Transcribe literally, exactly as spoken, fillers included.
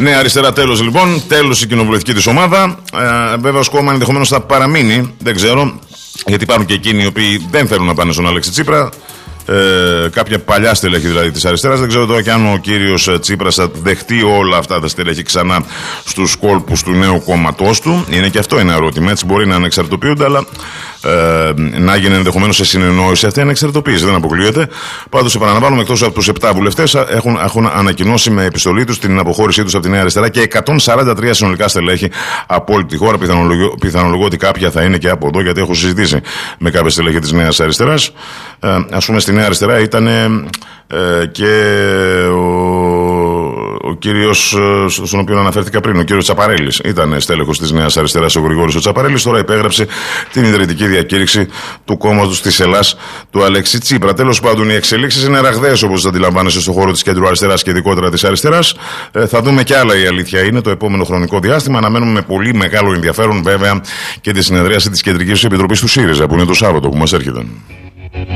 Νέα Αριστερά, τέλος λοιπόν. Τέλος η κοινοβουλευτική της ομάδα. Ε, βέβαια, ο Σκόμαν ενδεχομένως θα παραμείνει. Δεν ξέρω. Γιατί υπάρχουν και εκείνοι οι οποίοι δεν θέλουν να πάνε στον Αλέξη Τσίπρα. Ε, κάποια παλιά στελέχη δηλαδή της αριστεράς. Δεν ξέρω τώρα και αν ο κύριος Τσίπρας θα δεχτεί όλα αυτά τα στελέχη ξανά στους κόλπους του νέου κόμματός του. Είναι και αυτό ένα ερώτημα. Έτσι μπορεί να ανεξαρτοποιούνται, αλλά ε, να γίνει ενδεχομένως σε συνεννόηση αυτή ανεξαρτοποίηση. Δεν αποκλείεται. Πάντως, επαναλαμβάνουμε, εκτός από τους επτά βουλευτές, έχουν, έχουν ανακοινώσει με επιστολή τους την αποχώρησή τους από τη Νέα Αριστερά και εκατόν σαράντα τρία συνολικά στελέχη από όλη τη χώρα. Πιθανολογώ, πιθανολογώ ότι κάποια θα είναι και από εδώ, γιατί έχω συζητήσει με κάποια στελέχη της Νέας Αριστεράς. Ε, ας πούμε, στη Νέα Αριστερά ήταν ε, και ο, ο κύριος, στον οποίο αναφέρθηκα πριν, ο κύριος Τσαπαρέλης. Ήταν στέλεχος της Νέας Αριστεράς ο Γρηγόρης ο Τσαπαρέλης. Τώρα υπέγραψε την ιδρυτική διακήρυξη του κόμματος της Ελλάς του Αλέξη Τσίπρα. Τέλος πάντων, οι εξελίξεις είναι ραγδαίες, όπως αντιλαμβάνεσαι, στον χώρο της κέντρου αριστεράς και ειδικότερα της αριστεράς. Ε, θα δούμε κι άλλα, η αλήθεια είναι, το επόμενο χρονικό διάστημα. Αναμένουμε με πολύ μεγάλο ενδιαφέρον, βέβαια, και τη συνεδρίαση της Κεντρικής Επιτροπής του ΣΥΡΙΖΑ, που είναι το Σάββατο που μας έρχεται.